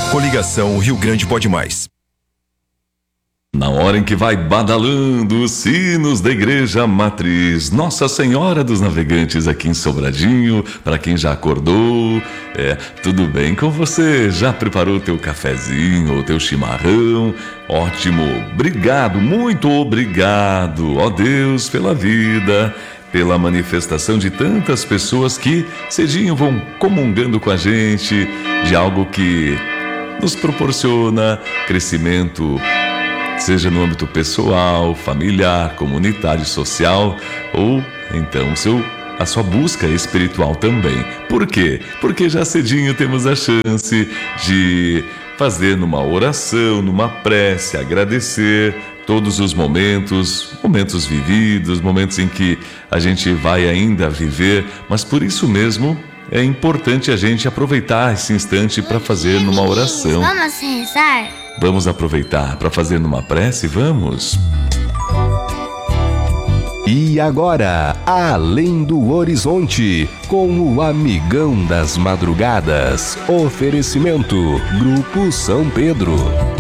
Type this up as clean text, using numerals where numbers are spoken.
Coligação Rio Grande Pode Mais. Na hora em que vai badalando os sinos da Igreja Matriz Nossa Senhora dos Navegantes aqui em Sobradinho, para quem já acordou, tudo bem com você? Já preparou o teu cafezinho, o teu chimarrão? Ótimo, obrigado, muito obrigado, ó Deus, pela vida, pela manifestação de tantas pessoas que cedinho vão comungando com a gente de algo que nos proporciona crescimento, seja no âmbito pessoal, familiar, comunitário, social ou então a sua busca espiritual também. Por quê? Porque já cedinho temos a chance de fazer numa oração, numa prece, agradecer todos os momentos vividos, momentos em que a gente vai ainda viver, mas por isso mesmo é importante a gente aproveitar esse instante para fazer numa oração. Vamos rezar? Vamos aproveitar para fazer numa prece? Vamos! E agora, Além do Horizonte, com o Amigão das Madrugadas. Oferecimento, Grupo São Pedro.